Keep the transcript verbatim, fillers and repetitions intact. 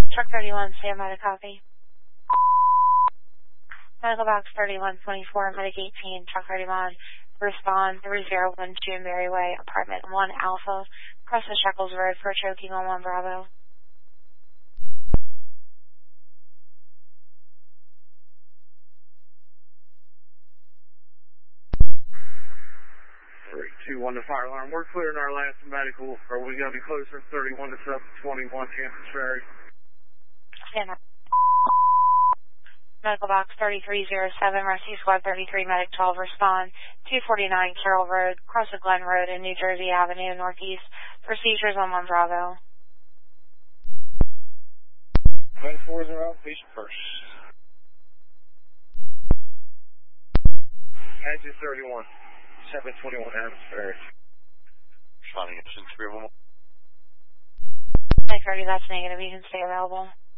Truck thirty-one, stand by to copy. Medical box thirty-one twenty-four, Medic eighteen, Truck thirty-one, respond three zero one two Mary Way, apartment one Alpha, across the Shekels Road for choking on one Bravo. three two one to fire alarm. We're clearing our last medical. Are we going to be closer? thirty-one to seven twenty-one, Campus Ferry. Stand by. Medical box thirty-three oh seven, Rescue Squad thirty-three, Medic twelve, respond two forty-nine Carroll Road, across the Glen Road and New Jersey Avenue, Northeast, for seizures on one Bravo. Glen four zero, patient first. Engine thirty-one, seven twenty-one, Adams Ferry. Responding engine three one one. Medic thirty, that's negative. You can stay available.